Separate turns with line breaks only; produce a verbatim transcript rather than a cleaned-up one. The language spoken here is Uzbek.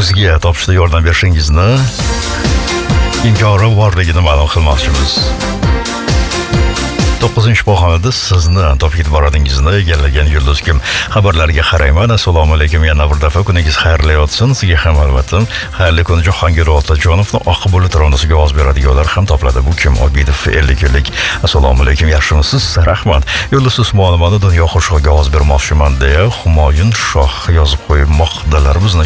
bizga topishda yordam berishingizni inkori borligini ma'lum qilmoqchimiz. to'qqizinchi pog'onada sizni topib ketib boradingizni egallagan yulduz kim? Xabarlarga qarayman. Assalomu alaykum, yana bir daf'a kuningiz xayrli o'tsin. Sizga ham albatta xayrli kun. Jahongir Otajonovni oq bulut ronasiga ovoz beradiganlar ham topiladi. Bu kim? Obidov ellik yillik. Assalomu alaykum, yaxshimisiz? Rahmat. Yulduz Usmonovani Dunyo Xushroqqa ovoz bermoqchiman deya Humoyun Shoh yozib qo'ymoqdalar. Bizni